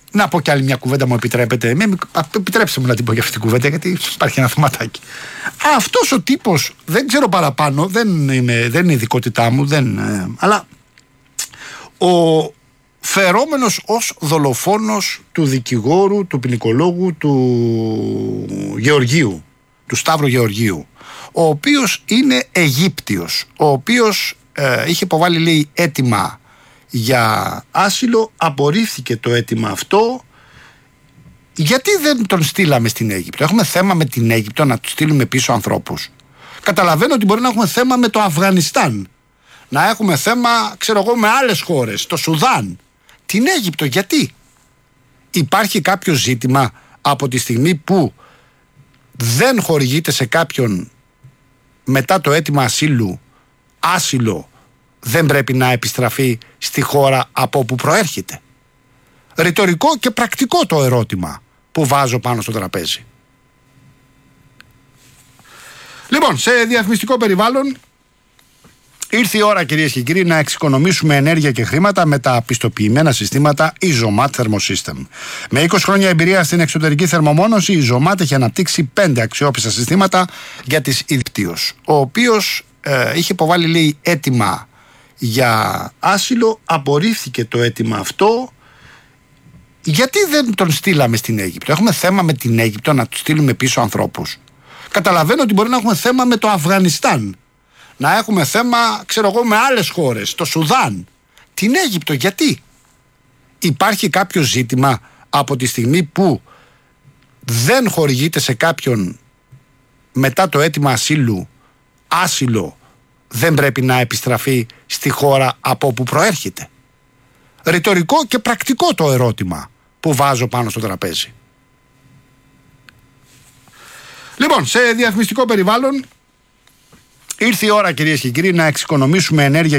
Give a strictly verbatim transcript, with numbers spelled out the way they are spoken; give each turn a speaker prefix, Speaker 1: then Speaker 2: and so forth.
Speaker 1: Να πω κι άλλη μια κουβέντα, μου επιτρέπετε. Με, επιτρέψτε μου να την πω για αυτή την κουβέντα, γιατί υπάρχει ένα θεματάκι. Αυτός ο τύπος, δεν ξέρω παραπάνω, δεν είναι, δεν είναι ειδικότητά μου, δεν, ε, αλλά ο φερόμενος ως δολοφόνος του δικηγόρου, του ποινικολόγου, του Γεωργίου, του Σταύρου Γεωργίου, ο οποίος είναι Αιγύπτιος, ο οποίος ε, είχε υποβάλει, λέει, αίτημα για άσυλο, απορρίφθηκε το αίτημα αυτό. Γιατί δεν τον στείλαμε στην Αίγυπτο? Έχουμε θέμα με την Αίγυπτο να του στείλουμε πίσω ανθρώπους? Καταλαβαίνω ότι μπορεί να έχουμε θέμα με το Αφγανιστάν, να έχουμε θέμα, ξέρω εγώ, με άλλες χώρες, το Σουδάν. Την Αίγυπτο γιατί? Υπάρχει κάποιο ζήτημα από τη στιγμή που δεν χορηγείται σε κάποιον μετά το αίτημα ασύλου άσυλο, δεν πρέπει να επιστραφεί στη χώρα από όπου προέρχεται? Ρητορικό και πρακτικό το ερώτημα που βάζω πάνω στο τραπέζι. Λοιπόν, σε διαφημιστικό περιβάλλον ήρθε η ώρα, κυρίες και κύριοι, να εξοικονομήσουμε ενέργεια και χρήματα με τα πιστοποιημένα συστήματα Isomat Thermosystem. Με είκοσι χρόνια εμπειρία στην εξωτερική θερμομόνωση, η Isomat έχει αναπτύξει πέντε αξιόπιστα συστήματα για τις ιδιωτικούς, ο οποίος ε, είχε υποβάλει, λέει, αίτημα για άσυλο, απορρίφθηκε το αίτημα αυτό. Γιατί δεν τον στείλαμε στην Αίγυπτο? Έχουμε θέμα με την Αίγυπτο να του στείλουμε πίσω ανθρώπους? Καταλαβαίνω ότι μπορεί να έχουμε θέμα με το Αφγανιστάν, να έχουμε θέμα, ξέρω εγώ, με άλλες χώρες, το Σουδάν. Την Αίγυπτο γιατί? Υπάρχει κάποιο ζήτημα από τη στιγμή που δεν χορηγείται σε κάποιον μετά το αίτημα ασύλου άσυλο, δεν πρέπει να επιστραφεί στη χώρα από όπου προέρχεται? Ρητορικό και πρακτικό το ερώτημα που βάζω πάνω στο τραπέζι. Λοιπόν, σε διαφημιστικό περιβάλλον ήρθε η ώρα, κυρίες και κύριοι, να εξοικονομήσουμε ενέργεια